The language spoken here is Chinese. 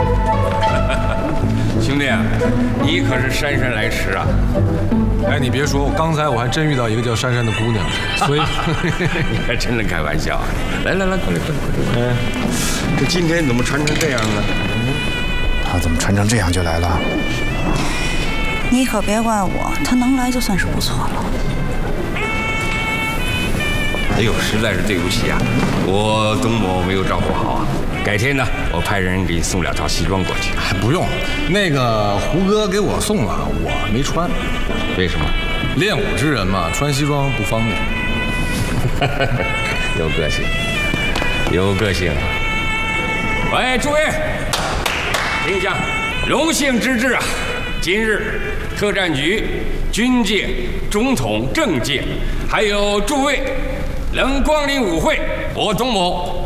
兄弟，你可是姗姗来迟啊！ 哎，你别说，刚才我还真遇到一个叫珊珊的姑娘，所以你还真能开玩笑啊！来，过来。这今天怎么穿成这样呢？ 他怎么穿成这样就来了？ 你可别怪我，他能来就算是不错了。 哎呦，实在是对不起啊，我东某没有照顾好啊。改天呢，我派人给你送2套西装过去。 不用，那个胡哥给我送了，我没穿。 为什么？ 练武之人嘛，穿西装不方便。 有个性，有个性。喂，诸位，听讲，荣幸之至啊！今日特战局、军界、总统、政界，还有诸位能光临舞会，我东某